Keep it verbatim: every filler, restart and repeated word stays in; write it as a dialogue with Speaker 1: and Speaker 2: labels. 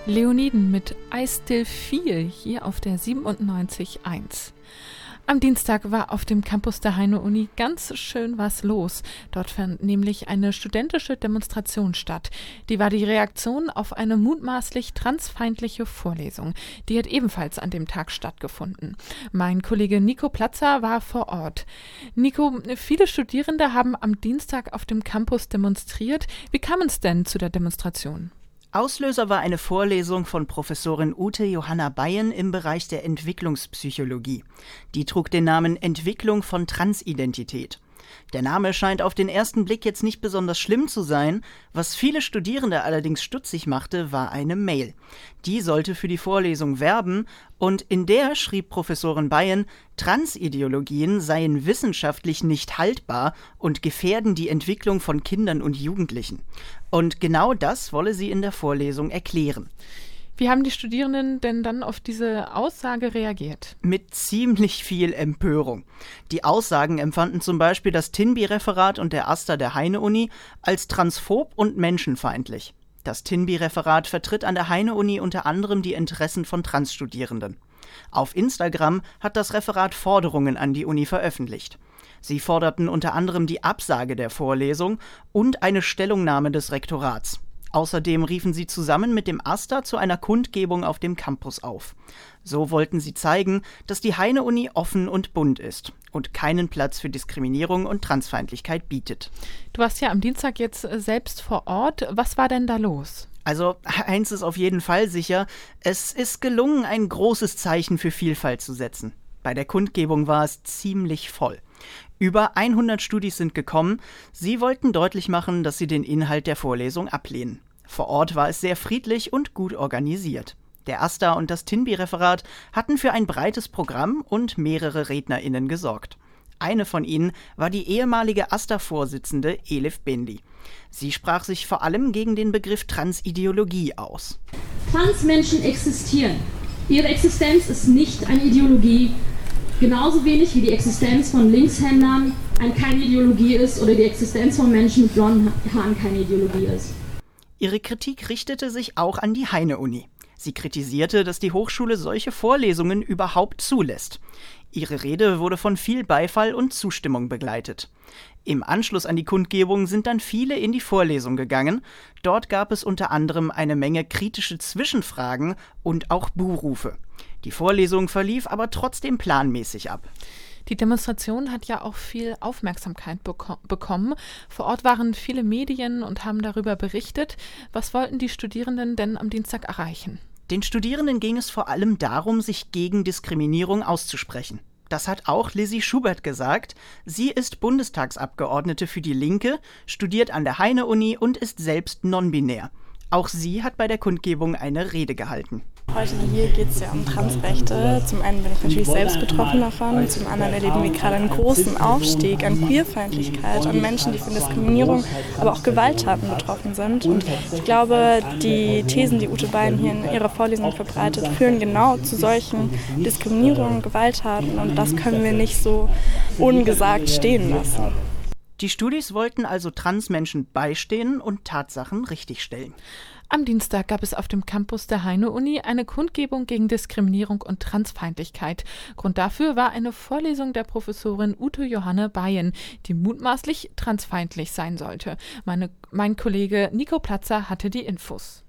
Speaker 1: Leoniden mit I Still Feel hier auf der siebenundneunzig Komma eins. Am Dienstag war auf dem Campus der Heine-Uni ganz schön was los. Dort fand nämlich eine studentische Demonstration statt. Die war die Reaktion auf eine mutmaßlich transfeindliche Vorlesung. Die hat ebenfalls an dem Tag stattgefunden. Mein Kollege Nico Platzer war vor Ort. Nico, viele Studierende haben am Dienstag auf dem Campus demonstriert. Wie kam es denn zu der Demonstration?
Speaker 2: Auslöser war eine Vorlesung von Professorin Ute Johanna Beyen im Bereich der Entwicklungspsychologie. Die trug den Namen Entwicklung von Transidentität. Der Name scheint auf den ersten Blick jetzt nicht besonders schlimm zu sein. Was viele Studierende allerdings stutzig machte, war eine Mail. Die sollte für die Vorlesung werben und in der schrieb Professorin Beyen, Transideologien seien wissenschaftlich nicht haltbar und gefährden die Entwicklung von Kindern und Jugendlichen. Und genau das wolle sie in der Vorlesung erklären.
Speaker 1: Wie haben die Studierenden denn dann auf diese Aussage reagiert?
Speaker 2: Mit ziemlich viel Empörung. Die Aussagen empfanden zum Beispiel das T I N B I-Referat und der AStA der Heine-Uni als transphob und menschenfeindlich. Das T I N B I-Referat vertritt an der Heine-Uni unter anderem die Interessen von Transstudierenden. Auf Instagram hat das Referat Forderungen an die Uni veröffentlicht. Sie forderten unter anderem die Absage der Vorlesung und eine Stellungnahme des Rektorats. Außerdem riefen sie zusammen mit dem AStA zu einer Kundgebung auf dem Campus auf. So wollten sie zeigen, dass die Heine-Uni offen und bunt ist und keinen Platz für Diskriminierung und Transfeindlichkeit bietet.
Speaker 1: Du warst ja am Dienstag jetzt selbst vor Ort. Was war denn da los?
Speaker 2: Also eins ist auf jeden Fall sicher, es ist gelungen, ein großes Zeichen für Vielfalt zu setzen. Bei der Kundgebung war es ziemlich voll. Über hundert Studis sind gekommen. Sie wollten deutlich machen, dass sie den Inhalt der Vorlesung ablehnen. Vor Ort war es sehr friedlich und gut organisiert. Der AStA und das T I N B I-Referat hatten für ein breites Programm und mehrere RednerInnen gesorgt. Eine von ihnen war die ehemalige AStA-Vorsitzende Elif Bindi. Sie sprach sich vor allem gegen den Begriff Transideologie aus.
Speaker 3: Transmenschen existieren. Ihre Existenz ist nicht eine Ideologie, genauso wenig wie die Existenz von Linkshändern keine Ideologie ist oder die Existenz von Menschen mit blonden Haaren keine Ideologie ist.
Speaker 2: Ihre Kritik richtete sich auch an die Heine-Uni. Sie kritisierte, dass die Hochschule solche Vorlesungen überhaupt zulässt. Ihre Rede wurde von viel Beifall und Zustimmung begleitet. Im Anschluss an die Kundgebung sind dann viele in die Vorlesung gegangen. Dort gab es unter anderem eine Menge kritische Zwischenfragen und auch Buhrufe. Die Vorlesung verlief aber trotzdem planmäßig ab.
Speaker 1: Die Demonstration hat ja auch viel Aufmerksamkeit beko- bekommen. Vor Ort waren viele Medien und haben darüber berichtet. Was wollten die Studierenden denn am Dienstag erreichen?
Speaker 2: Den Studierenden ging es vor allem darum, sich gegen Diskriminierung auszusprechen. Das hat auch Lizzie Schubert gesagt. Sie ist Bundestagsabgeordnete für die Linke, studiert an der Heine-Uni und ist selbst non-binär. Auch sie hat bei der Kundgebung eine Rede gehalten.
Speaker 4: Heute hier geht es ja um Transrechte. Zum einen bin ich natürlich selbst betroffen davon, zum anderen erleben wir gerade einen großen Aufstieg an Queerfeindlichkeit, an Menschen, die von Diskriminierung, aber auch Gewalttaten betroffen sind. Und ich glaube, die Thesen, die Ute Beyen hier in ihrer Vorlesung verbreitet, führen genau zu solchen Diskriminierungen, Gewalttaten und das können wir nicht so ungesagt stehen lassen.
Speaker 2: Die Studis wollten also Transmenschen beistehen und Tatsachen richtigstellen.
Speaker 1: Am Dienstag gab es auf dem Campus der Heine-Uni eine Kundgebung gegen Diskriminierung und Transfeindlichkeit. Grund dafür war eine Vorlesung der Professorin Ute Johanna Beyen, die mutmaßlich transfeindlich sein sollte. Meine, mein Kollege Nico Platzer hatte die Infos.